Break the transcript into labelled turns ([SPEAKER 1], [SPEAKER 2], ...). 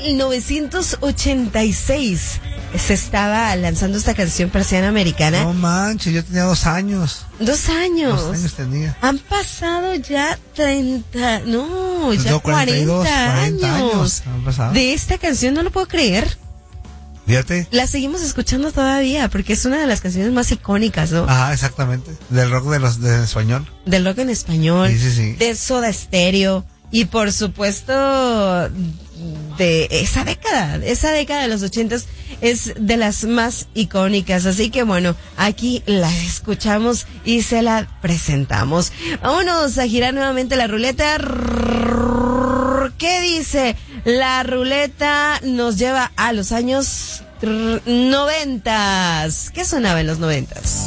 [SPEAKER 1] 1986 se estaba lanzando esta canción Persiana Americana.
[SPEAKER 2] No manches, yo tenía 2 años.
[SPEAKER 1] 2 años.
[SPEAKER 2] 2 años tenía.
[SPEAKER 1] Han pasado ya 30, no, ya
[SPEAKER 2] No,
[SPEAKER 1] 40
[SPEAKER 2] años han pasado.
[SPEAKER 1] de esta canción, no lo puedo creer.
[SPEAKER 2] Fíjate.
[SPEAKER 1] La seguimos escuchando todavía porque es una de las canciones más icónicas, ¿no?
[SPEAKER 2] Ajá, exactamente. Del rock de español.
[SPEAKER 1] Del rock en español,
[SPEAKER 2] Sí.
[SPEAKER 1] de Soda Stereo y por supuesto de esa década de los 80s es de las más icónicas, así que bueno, aquí la escuchamos y se la presentamos. Vámonos a girar nuevamente la ruleta. ¿Qué dice? La ruleta nos lleva a los años 90. ¿Qué sonaba en los 90?